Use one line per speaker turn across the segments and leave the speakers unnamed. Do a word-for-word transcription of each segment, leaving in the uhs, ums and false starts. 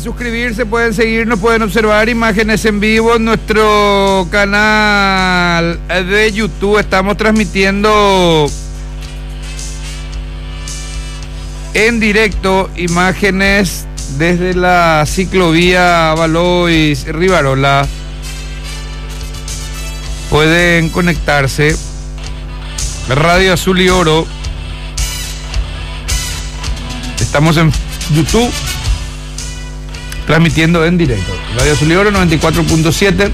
suscribirse, pueden seguirnos, pueden observar imágenes en vivo en nuestro canal de YouTube. Estamos transmitiendo en directo imágenes desde la ciclovía Valois Rivarola. Pueden conectarse. Radio Azul y Oro. Estamos en YouTube transmitiendo en directo. Radio Azul y Oro noventa y cuatro punto siete.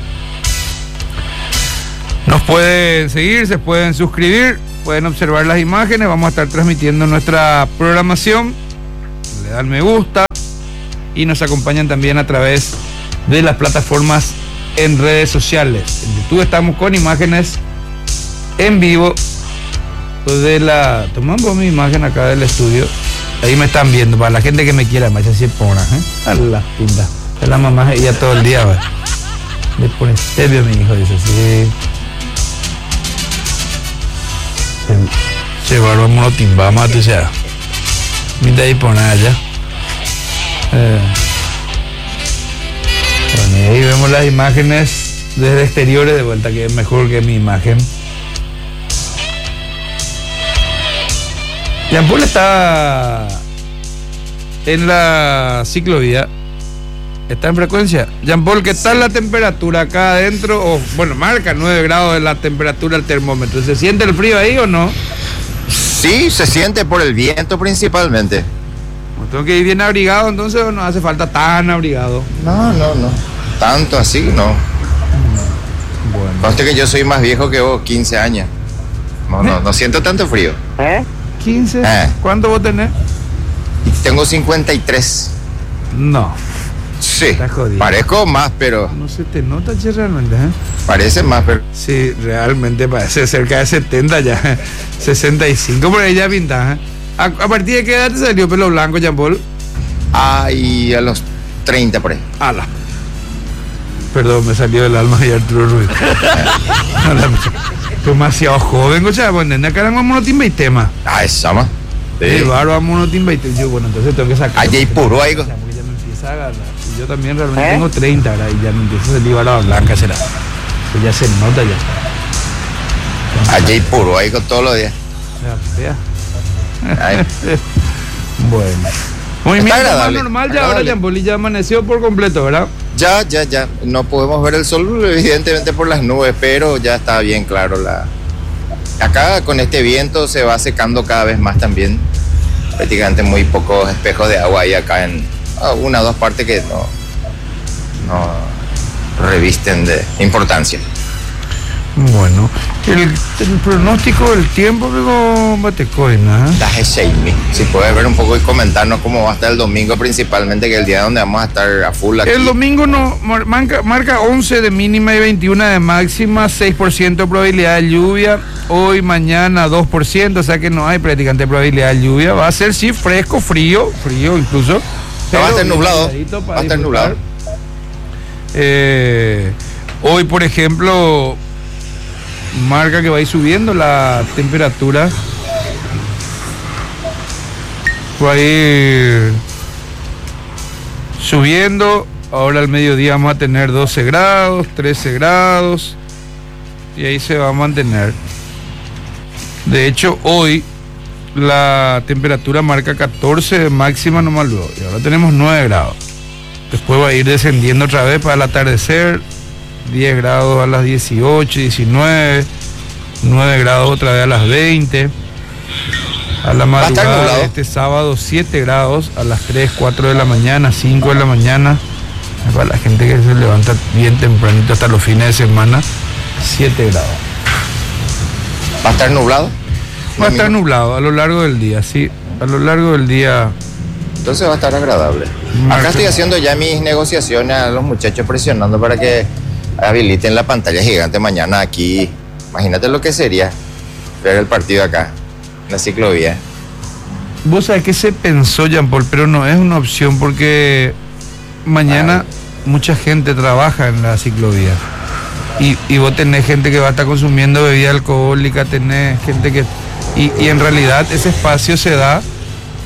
Nos pueden seguir, se pueden suscribir, pueden observar las imágenes. Vamos a estar transmitiendo nuestra programación. Le dan me gusta y nos acompañan también a través de las plataformas en redes sociales. En YouTube estamos con imágenes en vivo de la... Tomamos mi imagen acá del estudio. Ahí me están viendo, para la gente que me quiera más, así pona, ¿eh? A la pinta. Es la mamá ella todo el día, ¿verdad? Le pone serio mi hijo, dice, sí. Se, se barba monotimba, mate, o sea. Mira ahí por allá. Eh. Bueno, y ahí vemos las imágenes desde exteriores de vuelta, que es mejor que mi imagen. Jean Paul está en la ciclovía, está en frecuencia. Jean Paul, ¿qué tal la temperatura acá adentro? O, bueno, marca nueve grados de la temperatura el termómetro. ¿Se siente el frío ahí o no?
Sí, se siente por el viento principalmente.
¿Tengo que ir bien abrigado entonces o no hace falta tan abrigado?
No, no, no. Tanto así, no. Bueno. Conste que yo soy más viejo que vos, quince años. No, no, no siento tanto frío.
¿Eh? quince. Eh. ¿Cuánto vos tenés?
Tengo cincuenta y tres.
No.
Sí. Parezco más, pero...
No se te nota, che, realmente, ¿eh?
Parece más, pero...
Sí, realmente parece cerca de setenta ya. sesenta y cinco por ahí ya pinta, ¿eh? ¿A, ¿A partir de qué edad te salió pelo blanco, Jean Paul?
Ah, y a los treinta por ahí.
Ala. Perdón, me salió del alma de Arturo Ruiz. Demasiado joven, o sea, bueno, acá vamos a monotimba y tema.
Ah, esa más.
Sí, barba a monotimba y tema. Yo, bueno, entonces tengo que sacar.
Allá hay puro ahí.
O sea, porque ya me empieza a agarrar. Y yo también realmente ¿Eh? tengo treinta, ¿verdad? Y ya me empieza a salir barba blanca, será. Pues ya se nota ya.
Allá hay puro ahí con todos los días.
Ya, ya. Bueno. Movimiento más normal ya ahora, Jean Paul, ya amaneció por completo, ¿verdad?
Ya, ya, ya. No podemos ver el sol evidentemente por las nubes, pero ya está bien claro la... Acá con este viento se va secando cada vez más también. Prácticamente muy pocos espejos de agua hay acá en una o dos partes que no, no revisten de importancia.
Bueno, el, el pronóstico del tiempo luego batecoina.
Das Seimi. Si puedes ver un poco y comentarnos cómo va a estar el domingo, principalmente, que es el día donde vamos a estar a full aquí.
El domingo no marca, marca once de mínima y veintiuno de máxima, seis por ciento de probabilidad de lluvia. Hoy, mañana dos por ciento, o sea que no hay prácticamente probabilidad de lluvia. Va a ser sí fresco, frío, frío incluso.
No, va a estar nublado. Va a estar nublado.
Eh, hoy, por ejemplo, marca que va a ir subiendo la temperatura. Va a ir subiendo. Ahora al mediodía vamos a tener doce grados, trece grados. Y ahí se va a mantener. De hecho, hoy la temperatura marca catorce de máxima nomás luego. Y ahora tenemos nueve grados. Después va a ir descendiendo otra vez para el atardecer. diez grados a las dieciocho, diecinueve, nueve grados otra vez a las veinte. A la madrugada de este sábado siete grados a las tres, cuatro de la mañana, cinco de la mañana. Para la gente que se levanta bien tempranito hasta los fines de semana, siete grados.
¿Va a estar nublado?
Va a estar nublado a lo largo del día, sí. A lo largo del día.
Entonces va a estar agradable. Acá estoy haciendo ya mis negociaciones a los muchachos, presionando para que habiliten la pantalla gigante mañana aquí. Imagínate lo que sería ver el partido acá, en la ciclovía.
Vos sabés que se pensó, Jean Paul, pero no es una opción porque mañana Ay. mucha gente trabaja en la ciclovía. Y, y vos tenés gente que va a estar consumiendo bebida alcohólica, tenés gente que... Y, y en realidad ese espacio se da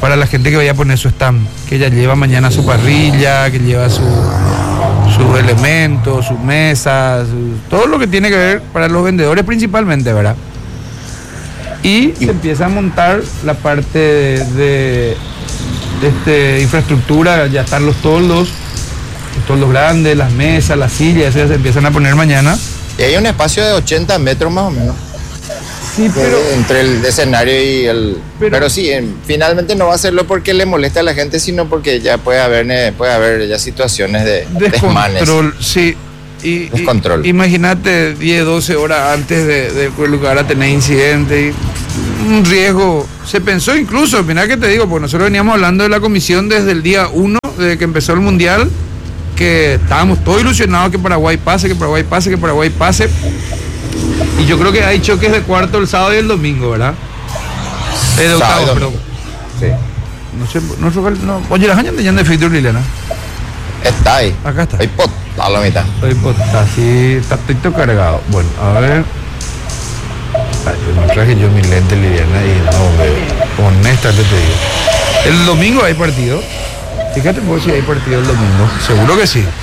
para la gente que vaya a poner su stand, que ya lleva mañana su parrilla, que lleva su sus elementos, sus mesas, su, todo lo que tiene que ver para los vendedores principalmente, ¿verdad? Y se empieza a montar la parte de, de, de este, infraestructura, ya están los toldos, los toldos grandes, las mesas, las sillas, ya se empiezan a poner mañana.
Y hay un espacio de ochenta metros más o menos.
Sí, pero...
De, entre el escenario y el... Pero, pero sí, en, finalmente no va a hacerlo porque le molesta a la gente, sino porque ya puede haber, puede haber ya situaciones de
descontrol, sí. Y,
descontrol.
Y, imagínate diez, doce horas antes de, de lugar a tener incidente y un riesgo. Se pensó incluso, mirá que te digo, porque nosotros veníamos hablando de la comisión desde el día uno, desde que empezó el Mundial, que estábamos todos ilusionados que Paraguay pase, que Paraguay pase, que Paraguay pase. Y yo creo que hay choques de cuarto el sábado y el domingo, ¿verdad? Eh, de octavo, perdón.
Sí.
No sé, no, no, oye, la gente ya de Fito Liliana.
Está ahí.
Acá está.
Ahí pot, a la mitad.
Ahí pot, está así, está todo cargado. Bueno, a ver. Ay, yo me traje yo mi lente Liliana y no veo. Honestamente te digo. El domingo hay partido. Fíjate vos si hay partido el domingo. Seguro que sí.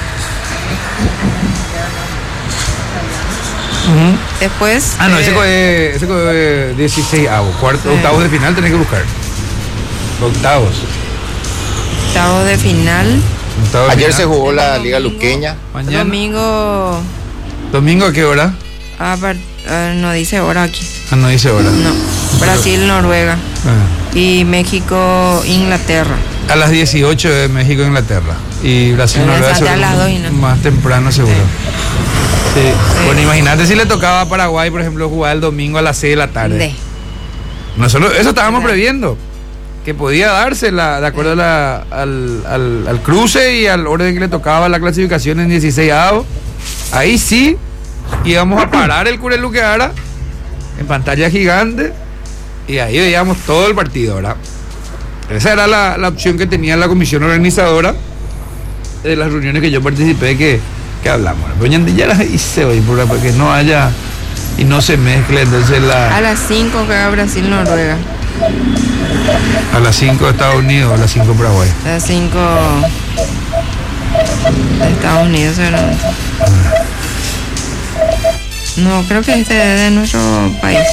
Uh-huh. Después.
Ah, no,
eh,
ese es ese es dieciséis avos. Cuarto, sí. Octavos de final tenés que buscar. Octavos.
Octavos de final.
Octavos de Ayer final. Se jugó la Liga Luqueña.
Mañana. Domingo.
¿Domingo a qué hora?
Ah, uh, no dice hora aquí.
Ah, no dice hora.
No. Brasil, Noruega. Ah. Y México, Inglaterra.
A las dieciocho de México, Inglaterra. Y Brasil, Noruega.
A las dos y no.
Más temprano, seguro. Sí. Sí. Sí. Bueno, imagínate si le tocaba a Paraguay, por ejemplo, jugar el domingo a las seis de la tarde. De. Nosotros, eso estábamos de. previendo, que podía darse la, de acuerdo a la, al, al, al cruce y al orden que le tocaba la clasificación en dieciséis avos. Ahí sí íbamos a parar el Cureluqueara en pantalla gigante y ahí veíamos todo el partido, ¿verdad? Esa era la, la opción que tenía la comisión organizadora de las reuniones que yo participé, que que hablamos, doña Andillera hice hoy para que no haya y no se mezcle, entonces la...
A las cinco juega Brasil, Noruega.
A las cinco de Estados Unidos, a las cinco Paraguay.
A las cinco de Estados Unidos, seguramente. Ah. No, creo que este es de nuestro país.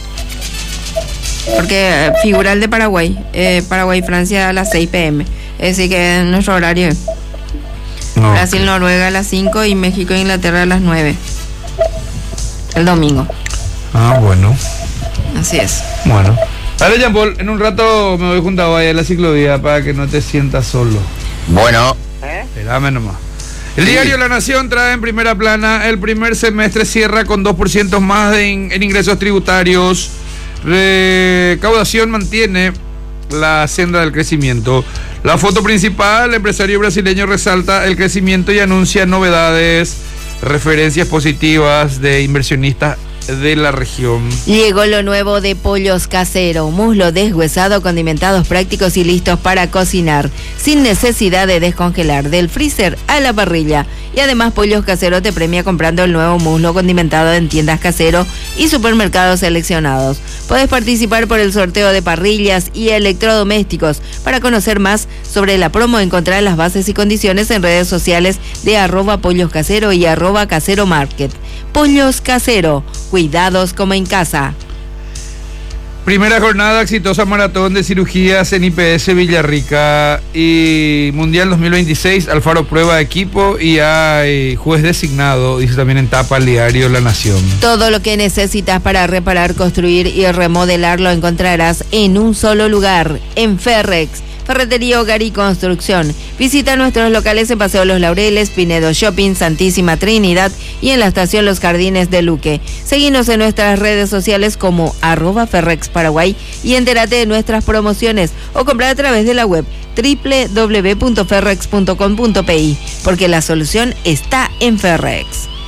Porque figura el de Paraguay, eh, Paraguay-Francia a las seis pm, es decir que es nuestro horario. No. Brasil, Noruega a las cinco y México, Inglaterra a las nueve. El domingo.
Ah, bueno.
Así es.
Bueno. Dale, Jean Paul, en un rato me voy juntado ahí a la ciclovía para que no te sientas solo.
Bueno.
¿Eh? Espérame nomás. El diario La Nación trae en primera plana: el primer semestre cierra con dos por ciento más de in, en ingresos tributarios. Recaudación mantiene la senda del crecimiento. La foto principal, el empresario brasileño resalta el crecimiento y anuncia novedades, referencias positivas de inversionistas de la región.
Llegó lo nuevo de Pollos Casero, muslo deshuesado, condimentados prácticos y listos para cocinar, sin necesidad de descongelar, del freezer a la parrilla. Y además Pollos Casero te premia comprando el nuevo muslo condimentado en tiendas Casero y supermercados seleccionados. Puedes participar por el sorteo de parrillas y electrodomésticos. Para conocer más sobre la promo, encontrar las bases y condiciones en redes sociales de arroba Pollos Casero y arroba Casero Market. Pollos Casero, cuidados como en casa.
Primera jornada exitosa maratón de cirugías en I P S Villarrica y Mundial dos mil veintiséis. Alfaro prueba equipo y hay juez designado, dice también en tapa el diario La Nación.
Todo lo que necesitas para reparar, construir y remodelar lo encontrarás en un solo lugar, en Ferrex. Ferretería, Hogar y Construcción. Visita nuestros locales en Paseo Los Laureles, Pinedo Shopping, Santísima Trinidad y en la estación Los Jardines de Luque. Seguinos en nuestras redes sociales como arroba Ferrex Paraguay y entérate de nuestras promociones o comprar a través de la web doble u doble u doble u punto ferrex punto com punto pi, porque la solución está en Ferrex.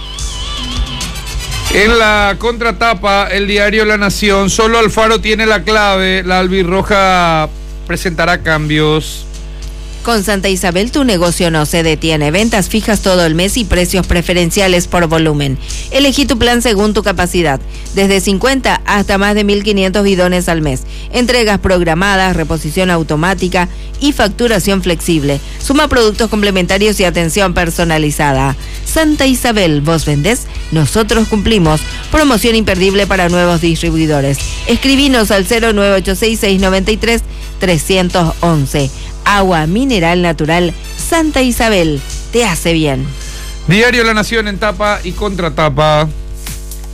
En la contratapa, el diario La Nación: solo Alfaro tiene la clave, la albirroja presentará cambios.
Con Santa Isabel tu negocio no se detiene. Ventas fijas todo el mes y precios preferenciales por volumen. Elegí tu plan según tu capacidad. Desde cincuenta hasta más de mil quinientos bidones al mes. Entregas programadas, reposición automática y facturación flexible. Suma productos complementarios y atención personalizada. Santa Isabel, vos vendés, nosotros cumplimos. Promoción imperdible para nuevos distribuidores. Escribinos al cero nueve ocho seis, seis nueve tres, tres uno uno. Agua mineral natural Santa Isabel, te hace bien.
Diario La Nación en tapa y contratapa.